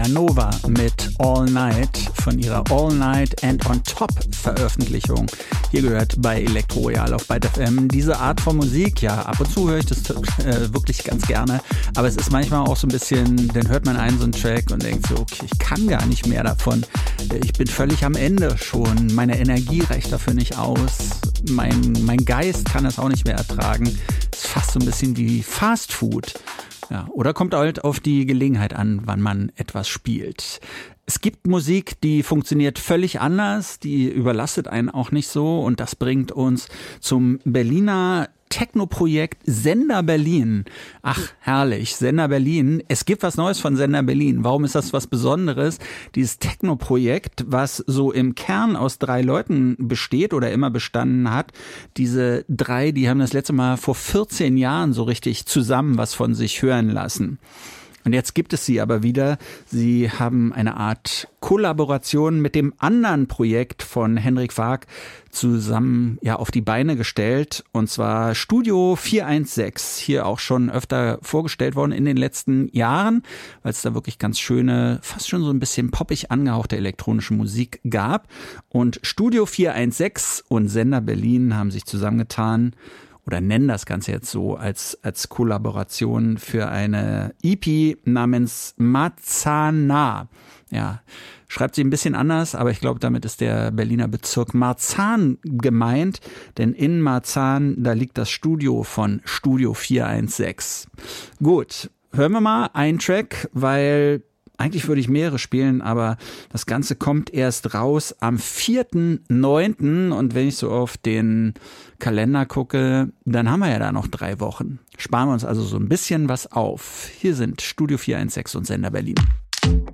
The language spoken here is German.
Nova mit All Night von ihrer All Night and on Top Veröffentlichung. Hier gehört bei Elektro Royal auf Byte FM diese Art von Musik. Ja, ab und zu höre ich das wirklich ganz gerne, aber es ist manchmal auch so ein bisschen, dann hört man einen so einen Track und denkt so, okay, ich kann gar nicht mehr davon. Ich bin völlig am Ende schon. Meine Energie reicht dafür nicht aus. Mein Geist kann das auch nicht mehr ertragen. Es ist fast so ein bisschen wie Fast Food. Ja, oder kommt halt auf die Gelegenheit an, wann man etwas spielt. Es gibt Musik, die funktioniert völlig anders, die überlastet einen auch nicht so und das bringt uns zum Berliner Techno-Projekt Sender Berlin. Ach, herrlich, Sender Berlin. Es gibt was Neues von Sender Berlin. Warum ist das was Besonderes? Dieses Techno-Projekt, was so im Kern aus 3 Leuten besteht oder immer bestanden hat. Diese 3, die haben das letzte Mal vor 14 Jahren so richtig zusammen was von sich hören lassen. Und jetzt gibt es sie aber wieder. Sie haben eine Art Kollaboration mit dem anderen Projekt von Henrik Waag zusammen auf die Beine gestellt. Und zwar Studio 416. Hier auch schon öfter vorgestellt worden in den letzten Jahren, weil es da wirklich ganz schöne, fast schon so ein bisschen poppig angehauchte elektronische Musik gab. Und Studio 416 und Sender Berlin haben sich zusammengetan oder nennen das Ganze jetzt so als Kollaboration für eine EP namens Marzahn. Ja, schreibt sie ein bisschen anders, aber ich glaube, damit ist der Berliner Bezirk Marzahn gemeint, denn in Marzahn, da liegt das Studio von Studio 416. Gut, hören wir mal einen Track, weil eigentlich würde ich mehrere spielen, aber das Ganze kommt erst raus am 4.9. Und wenn ich so auf den Kalender gucke, dann haben wir ja da noch 3 Wochen. Sparen wir uns also so ein bisschen was auf. Hier sind Studio 416 und Sender Berlin.